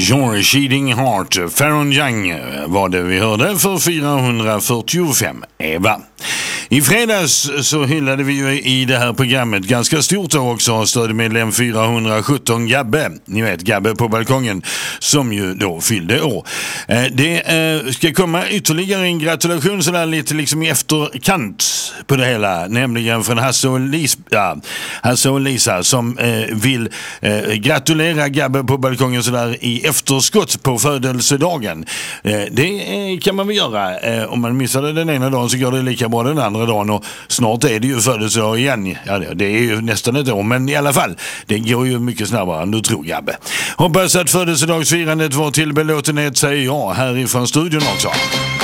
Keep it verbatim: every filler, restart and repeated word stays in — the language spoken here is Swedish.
Your Cheating Heart, Farron Young var det vi hörde för fyrahundrafyrtiofem. Eva. I fredags så hyllade vi ju i det här programmet ganska stort också stödmedlem fyrahundrasjutton Gabbe. Ni vet, Gabbe på balkongen som ju då fyllde år. Det ska komma ytterligare en gratulation sådär lite liksom i efterkant på det hela. Nämligen från Hasse och Lisa, ja, Hasse och Lisa som vill gratulera Gabbe på balkongen sådär i efterskott på födelsedagen. Det kan man väl göra. Om man missade den ena dagen så går det lika bra den andra dagen, och snart är det ju födelsedag igen. Ja, det är ju nästan ett år, men i alla fall, det går ju mycket snabbare än du tror, Gabbe. Hoppas att födelsedagsfirandet var till belåtenhet, säger jag härifrån studion också.